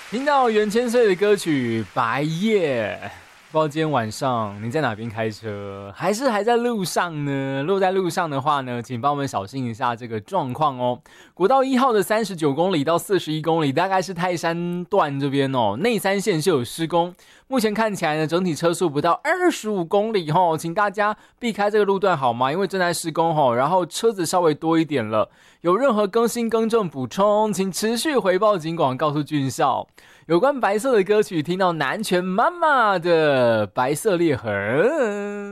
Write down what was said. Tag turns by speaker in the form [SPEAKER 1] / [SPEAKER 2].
[SPEAKER 1] 听到袁千岁的歌曲《白夜》，不知道今天晚上你在哪边开车，还是还在路上呢？如果在路上的话呢，请帮我们小心一下这个状况哦。国道1号的39公里到41公里，大概是泰山段这边哦，内三线是有施工。目前看起来呢，整体车速不到25公里吼，请大家避开这个路段好吗？因为正在施工吼，然后车子稍微多一点了。有任何更新、更正、补充，请持续回报警广，告诉俊少。有关白色的歌曲，听到南拳妈妈的《白色裂痕》。